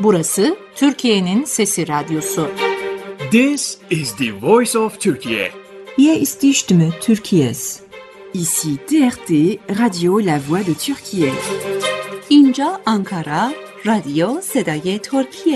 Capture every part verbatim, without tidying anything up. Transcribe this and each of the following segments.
Burası Türkiye'nin Sesi Radyosu. This is the voice of Turkey. Hier ist die Stimme Türkiye's. Ici T R T, Radio La Voix de Türkiye. اینجا آنکارا، رادیو صدای ترکیه.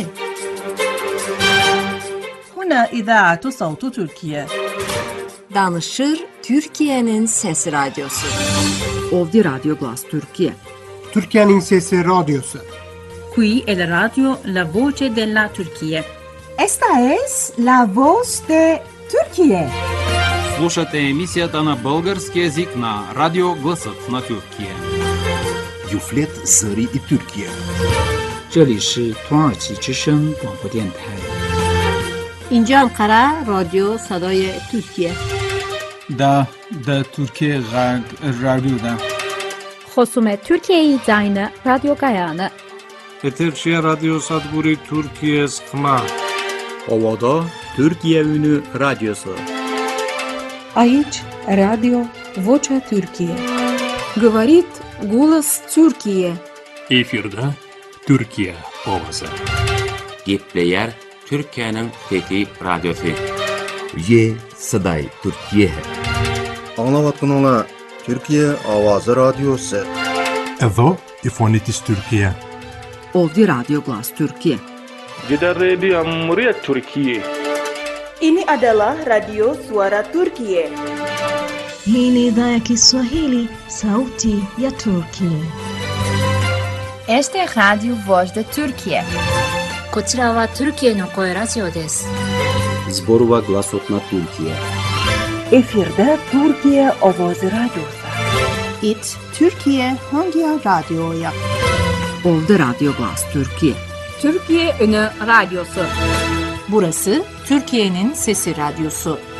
هنا إذاعة صوت تركيا. Danışır Türkiye'nin Sesi Radyosu. Ovdi Radio Glas Türkiye. Türkiye'nin Sesi Radyosu. Qui è la radio La Voce della Turquía. Esta es La Voz de Turquía. Слушате емисията на български език на Радио Гласът на Türkiye. Юфлет Зари и Türkiye. 这里是土耳其之声广播电台。 اینجا انقره رادیو صدای ترکیه. دا دا ترکیه غرب رادیو دا. خصوم ترکیه زاین رادیو گایانه. Eterşehir Radyo Sadburi Türkiye Sıkma. Ovada Türkiye Ünü Radyosu. Aici Radio Vocea Türkiye. Говорит голос Türkiye. Efirde Türkiye Ovası. Gepleyer Türkiye'nin Fethi Radyosu. Ye Saday Türkiye. Anlavatkanlar Türkiye Avazı Radyosu. Evo İfonitis Türkiye. Ovdi Radio Glas Türkiye. Jeddah Radio Muriat Türkiye. Ini adalah Radio Suara Turkiye. Hii ni idhaa ya Kiswahili, Sauti ya Turkiye. Este es Radio Voz de Turkiye. こちらはトルキエの声ラジオです。 Zborova Glasot na Türkiye. Efirde Türkiye Ovoz Radyosu. It Türkiye Hangi Radyo'ya? Ovdi Radio Glas Türkiye. Türkiye Ünü Radyosu. Burası Türkiye'nin Sesi Radyosu.